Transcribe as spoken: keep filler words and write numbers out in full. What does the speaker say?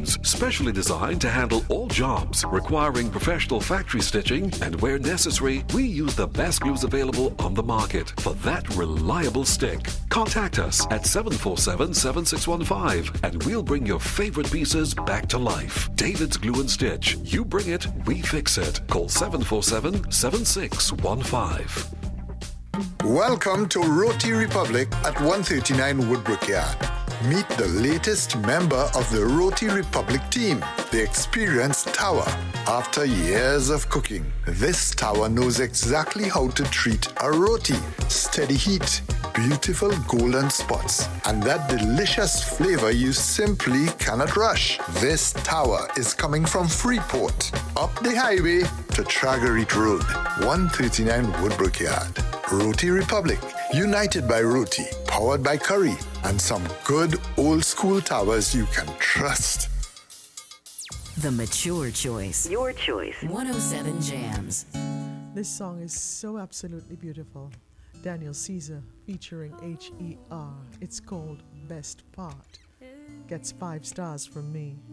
machines, specially designed to handle all jobs requiring professional factory stitching, and where necessary, we use the best glues available on the market for that reliable stick. Contact us at seven four seven, seven six one five and we'll bring your favorite pieces back to life. David's Glue and Stitch. You bring it, we fix it. Call seven four seven, seven six one five. Welcome to Roti Republic at one thirty-nine Woodbrook Yard. Meet the latest member of the Roti Republic team, the experienced Tower. After years of cooking, this Tower knows exactly how to treat a roti. Steady heat, beautiful golden spots, and that delicious flavor you simply cannot rush. This Tower is coming from Freeport, up the highway to Tragarit Road, one thirty-nine Woodbrook Yard. Roti Republic, united by roti, powered by curry, and some good old-school towers you can trust. The mature choice. Your choice. one oh seven Jams. This song is so absolutely beautiful. Daniel Caesar featuring H E R. It's called Best Part. Gets five stars from me.